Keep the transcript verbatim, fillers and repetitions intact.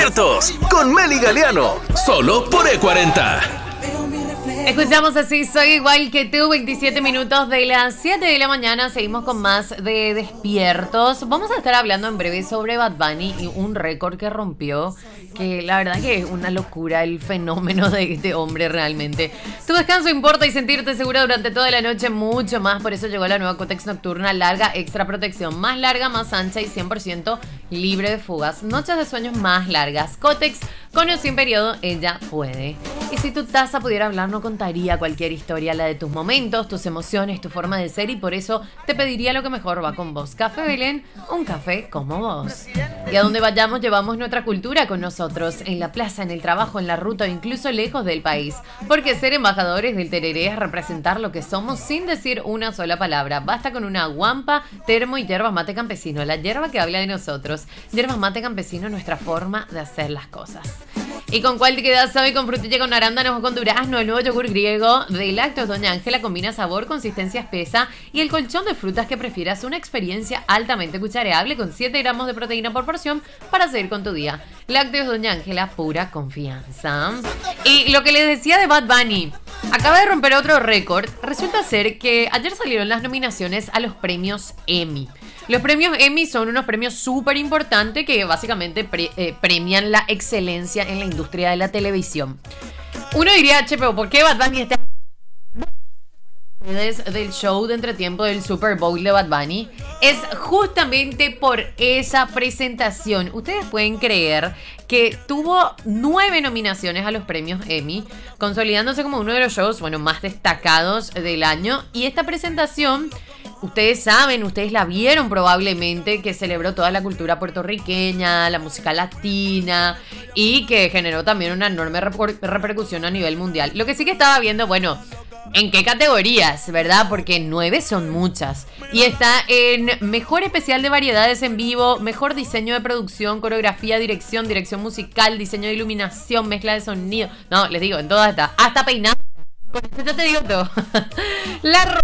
Despiertos con Meli Galeano, solo por E cuarenta. Escuchamos así, soy igual que tú, veintisiete minutos de las siete de la mañana, seguimos con más de Despiertos. Vamos a estar hablando en breve sobre Bad Bunny y un récord que rompió, que la verdad que es una locura el fenómeno de este hombre realmente. Tu descanso importa y sentirte segura durante toda la noche mucho más, por eso llegó la nueva Kotex Nocturna larga, extra protección, más larga, más ancha y cien por ciento libre de fugas. Noches de sueños más largas. Kotex, con o sin periodo, ella puede. Y si tu taza pudiera hablar, no contaría cualquier historia, la de tus momentos, tus emociones, tu forma de ser, y por eso te pediría lo que mejor va con vos. Café Belén, un café como vos. Y a donde vayamos llevamos nuestra cultura con nosotros, en la plaza, en el trabajo, en la ruta o incluso lejos del país. Porque ser embajadores del tereré es representar lo que somos sin decir una sola palabra. Basta con una guampa, termo y yerba mate campesino, la yerba que habla de nosotros. Yerba mate campesino, nuestra forma de hacer las cosas. ¿Y con cuál te quedas hoy? Con frutilla, con arándanos o con durazno. El nuevo yogur griego de Lácteos Doña Ángela combina sabor, consistencia espesa y el colchón de frutas que prefieras. Una experiencia altamente cuchareable con siete gramos de proteína por porción para seguir con tu día. Lácteos Doña Ángela, pura confianza. Y lo que les decía de Bad Bunny, acaba de romper otro récord. Resulta ser que ayer salieron las nominaciones a los premios Emmy. Los premios Emmy son unos premios súper importantes que básicamente pre- eh, premian la excelencia en la industria de la televisión. Uno diría, che, pero ¿por qué Bad Bunny está del show de entretiempo del Super Bowl de Bad Bunny? Es justamente por esa presentación. Ustedes pueden creer que tuvo nueve nominaciones a los premios Emmy, consolidándose como uno de los shows, bueno, más destacados del año. Y esta presentación, ustedes saben, ustedes la vieron probablemente, que celebró toda la cultura puertorriqueña, la música latina y que generó también una enorme reper- repercusión a nivel mundial. Lo que sí que estaba viendo, bueno, ¿en qué categorías, verdad? Porque nueve son muchas. Y está en mejor especial de variedades en vivo, mejor diseño de producción, coreografía, dirección, dirección musical, diseño de iluminación, mezcla de sonido. No, les digo, en todas estas. Hasta peinado. Con esto ya te digo todo. La